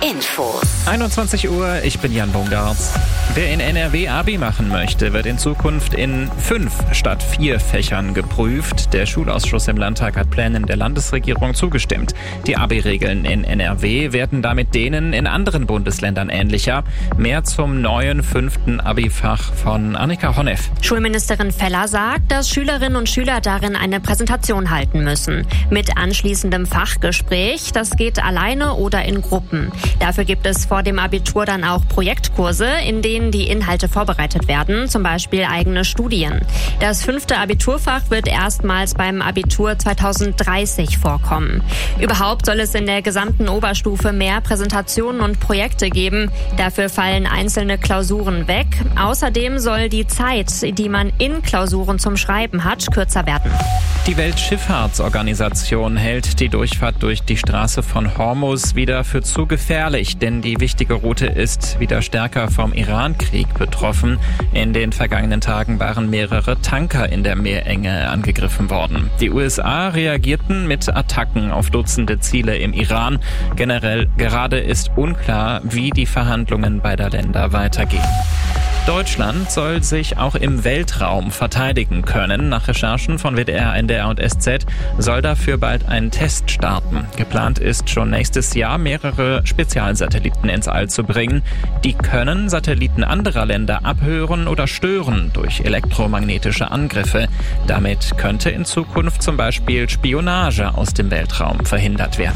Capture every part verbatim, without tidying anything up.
Infos. einundzwanzig Uhr, ich bin Jan Bungartz. Wer in N R W Abi machen möchte, wird in Zukunft in fünf statt vier Fächern geprüft. Der Schulausschuss im Landtag hat Plänen der Landesregierung zugestimmt. Die Abi-Regeln in N R W werden damit denen in anderen Bundesländern ähnlicher. Mehr zum neuen fünften Abi-Fach von Annika Honneff. Schulministerin Feller sagt, dass Schülerinnen und Schüler darin eine Präsentation halten müssen. Mit anschließendem Fachgespräch. Das geht alleine oder in Gruppen. Dafür gibt es vor dem Abitur dann auch Projektkurse, in denen die Inhalte vorbereitet werden, zum Beispiel eigene Studien. Das fünfte Abiturfach wird erstmals beim Abitur zwanzig dreißig vorkommen. Überhaupt soll es in der gesamten Oberstufe mehr Präsentationen und Projekte geben. Dafür fallen einzelne Klausuren weg. Außerdem soll die Zeit, die man in Klausuren zum Schreiben hat, kürzer werden. Die Weltschifffahrtsorganisation hält die Durchfahrt durch die Straße von Hormuz wieder für zu gefährlich, denn die wichtige Route ist wieder stärker vom Iran-Krieg betroffen. In den vergangenen Tagen waren mehrere Tanker in der Meerenge angegriffen worden. Die U S A reagierten mit Attacken auf Dutzende Ziele im Iran. Generell gerade ist unklar, wie die Verhandlungen beider Länder weitergehen. Deutschland soll sich auch im Weltraum verteidigen können. Nach Recherchen von W D R, N D R und S Z soll dafür bald ein Test starten. Geplant ist schon nächstes Jahr, mehrere Spezialsatelliten ins All zu bringen. Die können Satelliten anderer Länder abhören oder stören durch elektromagnetische Angriffe. Damit könnte in Zukunft zum Beispiel Spionage aus dem Weltraum verhindert werden.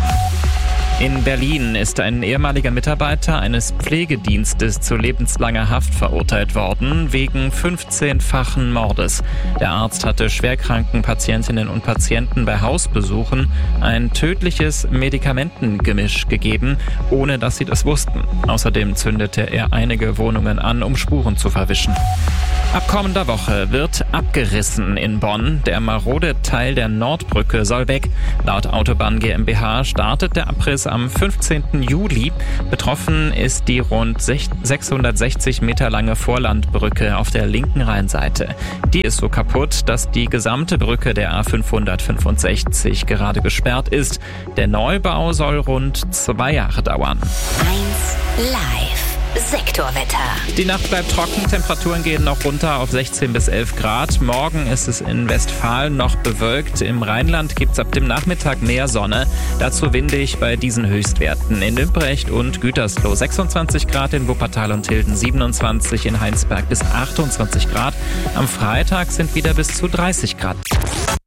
In Berlin ist ein ehemaliger Mitarbeiter eines Pflegedienstes zu lebenslanger Haft verurteilt worden, wegen fünfzehnfachen Mordes. Der Arzt hatte schwerkranken Patientinnen und Patienten bei Hausbesuchen ein tödliches Medikamentengemisch gegeben, ohne dass sie das wussten. Außerdem zündete er einige Wohnungen an, um Spuren zu verwischen. Ab kommender Woche wird abgerissen in Bonn. Der marode Teil der Nordbrücke soll weg. Laut Autobahn GmbH startet der Abriss am fünfzehnten Juli. Betroffen ist die rund sechshundertsechzig Meter lange Vorlandbrücke auf der linken Rheinseite. Die ist so kaputt, dass die gesamte Brücke der A fünfhundertfünfundsechzig gerade gesperrt ist. Der Neubau soll rund zwei Jahre dauern. eins Live. Sektorwetter. Die Nacht bleibt trocken, Temperaturen gehen noch runter auf sechzehn bis elf Grad. Morgen ist es in Westfalen noch bewölkt. Im Rheinland gibt es ab dem Nachmittag mehr Sonne. Dazu windig bei diesen Höchstwerten. In Limbrecht und Gütersloh sechsundzwanzig Grad, in Wuppertal und Hilden siebenundzwanzig, in Heinsberg bis achtundzwanzig Grad. Am Freitag sind wieder bis zu dreißig Grad.